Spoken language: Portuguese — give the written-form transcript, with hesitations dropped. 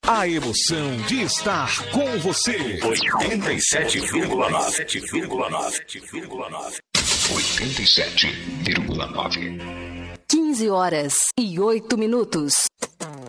A emoção de estar com você. 87,9. 87,9. 15 horas e 8 minutos.